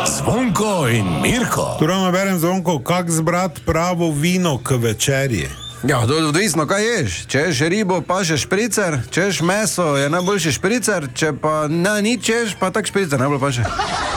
Zvonko in Mirko. Tu ravno berem, Zvonko, kak zbrat pravo vino k večerji. Ja, to je odvisno, kaj ješ. Če ješ ribo, pa še špricer, če ješ meso, je najboljši špricer, če pa nič ješ, pa tak špricer najbolj pa še.